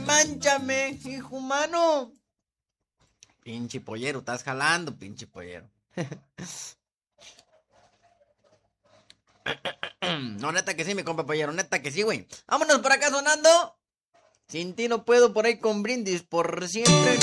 Mánchame, hijo humano. Pinche pollero, estás jalando, pinche pollero. No, neta que sí, mi compa pollero, neta que sí, güey. Vámonos por acá sonando. Sin ti no puedo, por ahí con Brindis por siempre.